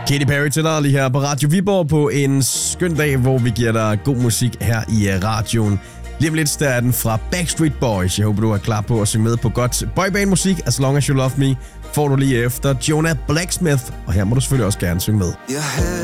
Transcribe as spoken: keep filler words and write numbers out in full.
Katy Perry til dig lige her på Radio Viborg på en skøn dag, hvor vi giver dig god musik her i radioen. Lige om lidt, der er den fra Backstreet Boys. Jeg håber, du er klar på at synge med på godt boyband-musik. As Long As You Love Me får du lige efter Jonah Blacksmith. Og her må du selvfølgelig også gerne synge med.